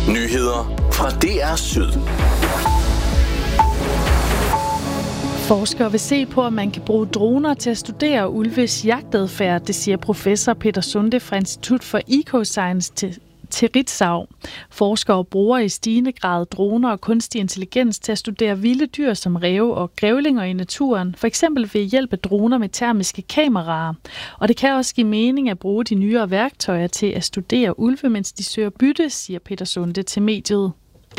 Nyheder fra DR Syd. Forskere vil se på, om man kan bruge droner til at studere ulves jagtadfærd, det siger professor Peter Sunde fra Institut for Ecoscience til Ritzau. Forskere bruger i stigende grad droner og kunstig intelligens til at studere vilde dyr som ræve og grævlinger i naturen, for eksempel ved hjælp af droner med termiske kameraer. Og det kan også give mening at bruge de nyere værktøjer til at studere ulve, mens de søger bytte, siger Peter Sunde til mediet.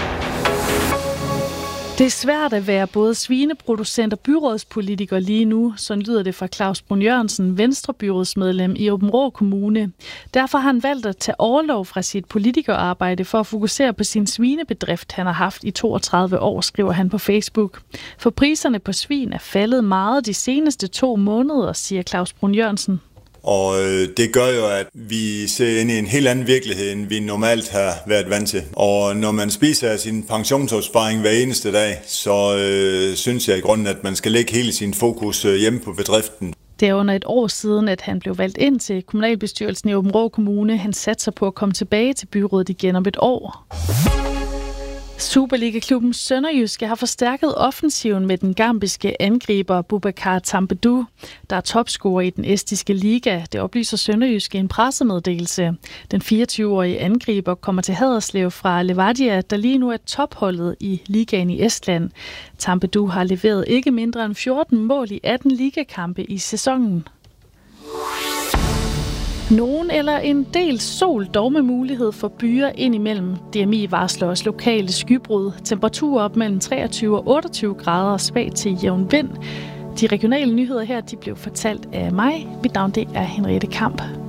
Det er svært at være både svineproducent og byrådspolitiker lige nu, sådan lyder det fra Claus Brun Jørgensen, Venstrebyrådsmedlem i Aabenraa Kommune. Derfor har han valgt at tage orlov fra sit politikerarbejde for at fokusere på sin svinebedrift, han har haft i 32 år, skriver han på Facebook. For priserne på svin er faldet meget de seneste 2 måneder, siger Claus Brun Jørgensen. Og det gør jo, at vi ser ind i en helt anden virkelighed, end vi normalt har været vant til. Og når man spiser sin pensionsopsparing hver eneste dag, så synes jeg i grunden, at man skal lægge hele sin fokus hjemme på bedriften. Det er under et år siden, at han blev valgt ind til kommunalbestyrelsen i Aabenraa Kommune. Han satser på at komme tilbage til byrådet igen om et år. Superliga-klubben Sønderjyske har forstærket offensiven med den gambiske angriber Boubacar Tambedou, der er topscorer i den estiske liga. Det oplyser Sønderjyske i en pressemeddelelse. Den 24-årige angriber kommer til Haderslev fra Levadia, der lige nu er topholdet i ligaen i Estland. Tambedou har leveret ikke mindre end 14 mål i 18 ligakampe i sæsonen. Nogen eller en del sol, dog med mulighed for byer indimellem. DMI varsler også lokale skybrud. Temperaturer op mellem 23 og 28 grader og svag til jævn vind. De regionale nyheder her, de blev fortalt af mig. Mit navn det er Henriette Kamp.